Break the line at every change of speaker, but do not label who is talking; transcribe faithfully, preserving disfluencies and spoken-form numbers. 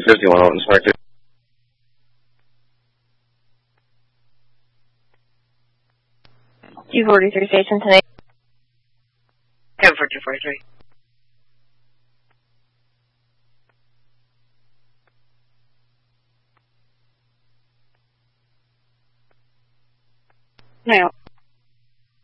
fifty-one out inspected.
two forty-three station tonight.
ten for two forty-three.
No.